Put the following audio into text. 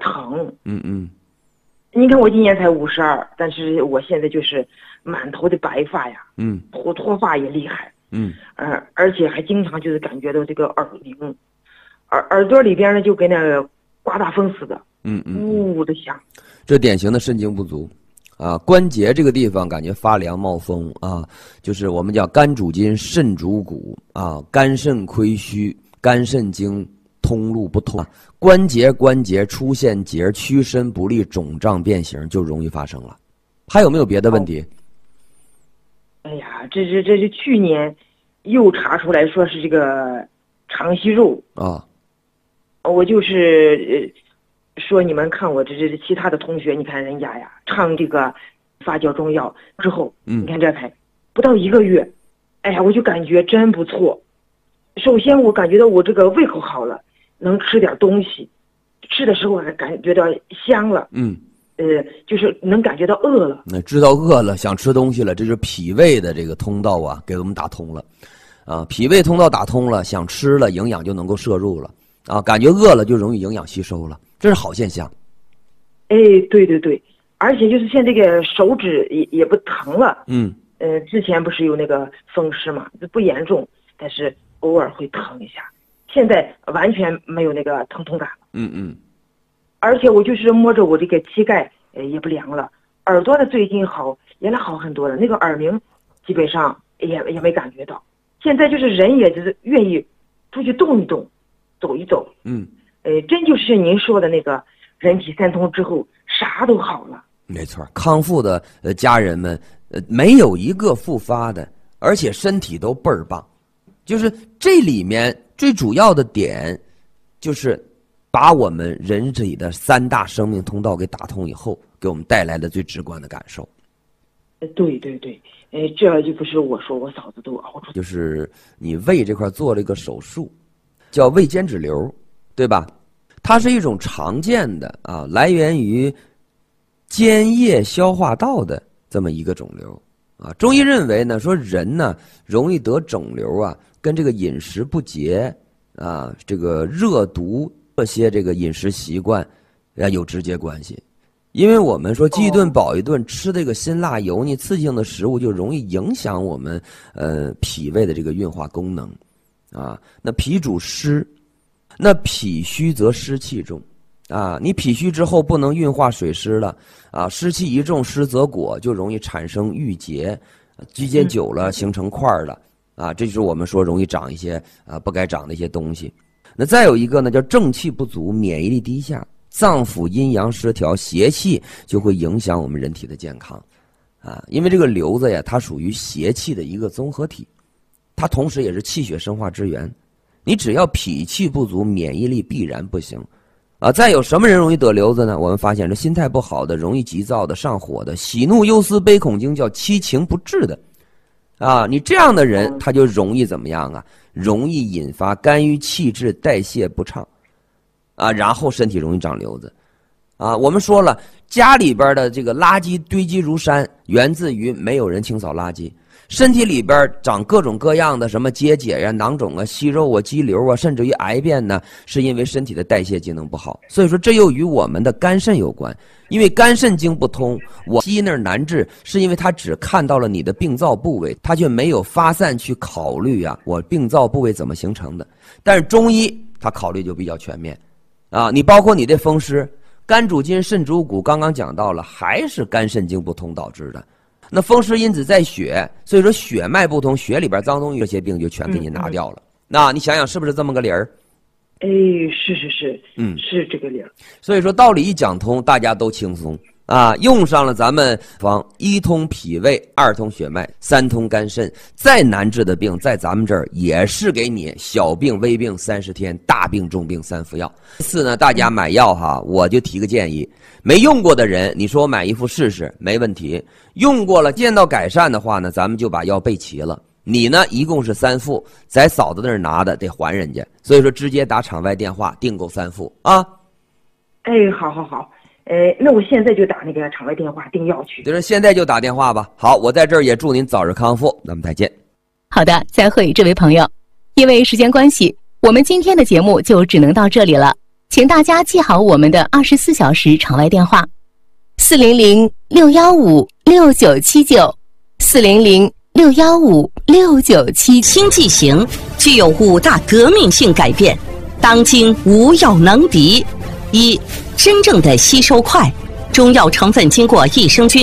疼。 你看我今年才52，但是我现在就是满头的白发呀，脱发也厉害，而且还经常就是感觉到这个耳鸣，耳朵里边呢就跟那个刮大风似的，呜的响。 这典型的肾精不足。关节这个地方感觉发凉冒风啊，就是我们叫肝主筋，肾主骨啊，肝肾亏虚，肝肾经通路不通，关节出现结，屈伸不利，肿胀变形就容易发生了。还有没有别的问题？ 哎呀，这去年又查出来说是这个肠息肉啊， 我就是说你们看我这其他的同学，你看人家呀尝这个发酵中药之后，你看这才不到1个月，哎呀，我就感觉真不错。首先我感觉到我这个胃口好了，能吃点东西，吃的时候还感觉到香了，就是能感觉到饿了。 那知道饿了，想吃东西了，这就是脾胃的这个通道啊，给我们打通了，脾胃通道打通了，想吃了，营养就能够摄入了，感觉饿了就容易营养吸收了，这是好现象。 对，而且就是现在这个手指也不疼了，之前不是有那个风湿嘛，不严重，但是偶尔会疼一下，现在完全没有那个疼痛感了。而且我就是摸着我这个膝盖也不凉了，耳朵的最近原来好很多了，那个耳鸣基本上也没感觉到，现在就是人也就是愿意出去动一动，走一走。真就是您说的那个人体三通之后啥都好了。 没错，康复的家人们没有一个复发的，而且身体都倍儿棒。就是这里面最主要的点就是把我们人体的3大生命通道给打通以后，给我们带来的最直观的感受。 对，这就不是我说，我嫂子都熬出。 就是你胃这块做了一个手术，叫胃间脂瘤，对吧？它是一种常见的来源于间叶消化道的这么一个肿瘤中医认为呢，说人呢容易得肿瘤跟这个饮食不节这个热毒这些这个饮食习惯有直接关系。因为我们说饥一顿饱一顿，吃这个辛辣油腻刺激性的食物就容易影响我们脾胃的这个运化功能那脾主湿，那脾虚则湿气重你脾虚之后不能运化水湿了湿气一重，湿则裹，就容易产生郁结，积结久了形成块了这就是我们说容易长一些不该长的一些东西。那再有一个呢，叫正气不足，免疫力低下，脏腑阴阳失调，邪气就会影响我们人体的健康因为这个瘤子呀，它属于邪气的一个综合体，它同时也是气血生化之源。你只要脾气不足，免疫力必然不行再有什么人容易得瘤子呢？我们发现这心态不好的，容易急躁的，上火的，喜怒忧思悲恐惊叫七情不治的你这样的人他就容易怎么样容易引发肝郁气滞，代谢不畅然后身体容易长瘤子我们说了，家里边的这个垃圾堆积如山，源自于没有人清扫垃圾。身体里边长各种各样的什么结节呀、囊肿息肉肌瘤甚至于癌变呢，是因为身体的代谢机能不好。所以说这又与我们的肝肾有关，因为肝肾经不通，我西医那儿难治，是因为他只看到了你的病灶部位，他却没有发散去考虑我病灶部位怎么形成的。但是中医他考虑就比较全面你包括你的风湿，肝主筋，肾主骨，刚刚讲到了，还是肝肾经不通导致的。那风湿因子在血，所以说血脉不通，血里边脏东西，这些病就全给你拿掉了。那你想想是不是这么个理儿？ 是，是这个理儿。 所以说道理一讲通，大家都轻松用上了咱们方一通脾胃，二通血脉，三通肝肾，再难治的病在咱们这儿也是给你小病微病30天，大病重病3服药。4呢，大家买药我就提个建议，没用过的人你说我买一副试试没问题，用过了见到改善的话呢，咱们就把药备齐了。你呢一共是3副，在嫂子那儿拿的得还人家，所以说直接打场外电话订购3副好。 那我现在就打那个场外电话订药去。 就是现在就打电话吧。好，我在这儿也祝您早日康复，咱们再见。 好的，再会这位朋友。因为时间关系，我们今天的节目就只能到这里了。 请大家记好我们的24小时场外电话：400-615-6979，400-615-6977。 新纪行具有5大革命性改变，当今无药能敌。1. 真正的吸收快，中药成分经过益生菌